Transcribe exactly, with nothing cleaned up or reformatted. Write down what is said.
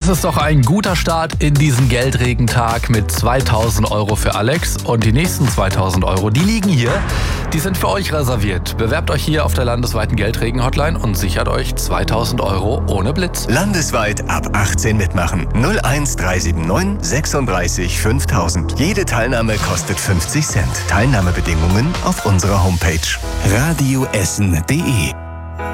ist doch ein guter Start in diesen Geldregentag mit zweitausend Euro für Alex. Und die nächsten zweitausend Euro, die liegen hier. Die sind für euch reserviert. Bewerbt euch hier auf der landesweiten Geldregen-Hotline und sichert euch zweitausend Euro ohne Blitz. Landesweit ab achtzehn mitmachen. null eins drei sieben neun sechsunddreißig fünftausend. Jede Teilnahme kostet fünfzig Cent. Teilnahmebedingungen auf unserer Homepage. radioessen punkt de